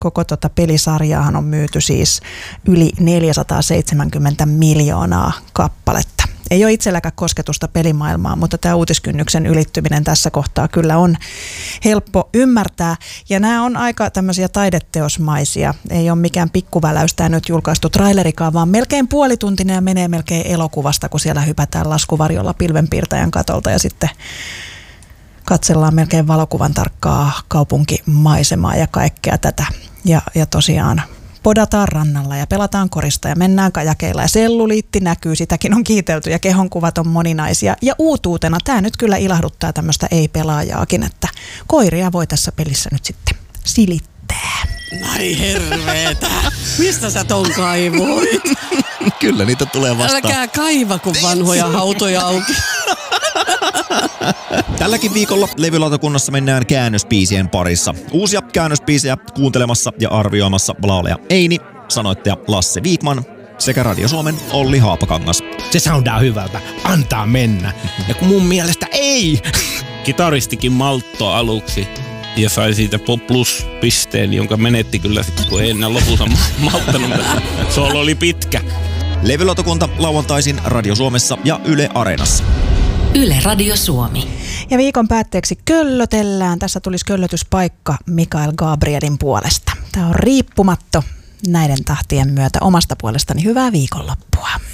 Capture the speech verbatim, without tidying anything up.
koko tota pelisarjaahan on myyty siis yli neljäsataaseitsemänkymmentä miljoonaa kappaletta. Ei ole itselläkään kosketusta pelimaailmaan, mutta tämä uutiskynnyksen ylittyminen tässä kohtaa kyllä on helppo ymmärtää. Ja nämä on aika tämmöisiä taideteosmaisia. Ei ole mikään pikkuväläystä nyt julkaistu trailerikaan, vaan melkein puolituntinen ja menee melkein elokuvasta, kun siellä hypätään laskuvarjolla pilvenpiirtäjän katolta ja sitten katsellaan melkein valokuvan tarkkaa kaupunkimaisemaa ja kaikkea tätä. Ja, ja tosiaan podataan rannalla ja pelataan korista ja mennään kajakeilla ja selluliitti näkyy, sitäkin on kiitelty ja kehonkuvat on moninaisia. Ja uutuutena tämä nyt kyllä ilahduttaa tämmöistä ei-pelaajaakin, että koiria voi tässä pelissä nyt sitten silittää. Ai herveetä, mistä sä ton kaivoit? Kyllä niitä tulee vastaan. Älkää kaiva, kun vanhoja hautoja auki. Tälläkin viikolla levylautakunnassa mennään käännöspiisien parissa. Uusia käännöspiisejä kuuntelemassa ja arvioimassa laulaja Eini, sanoittaja Lasse Viikman sekä Radio Suomen Olli Haapakangas. Se soundaa hyvältä, antaa mennä. Ja kun mun mielestä ei. Kitaristikin maltto aluksi ja sai siitä plus-pisteen, jonka menetti kyllä sitten, kun ei enää lopussa malttanut. Solo oli pitkä. Levylautakunta lauantaisin Radio Suomessa ja Yle Areenassa. Yle Radio Suomi. Ja viikon päätteeksi köllötellään. Tässä tulisi köllötyspaikka Mikael Gabrielin puolesta. Tämä on riippumatto näiden tahtien myötä omasta puolestani. Hyvää viikonloppua.